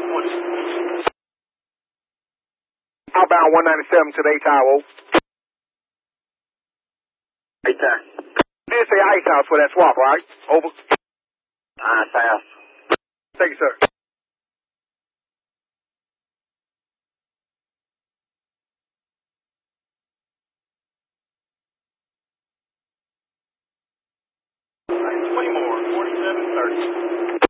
Outbound 197 to the A Tower. A Tower. Did say A Tower for that swap, right? Over. Pass. Thank you, sir. All right, 20 more. 47, 30.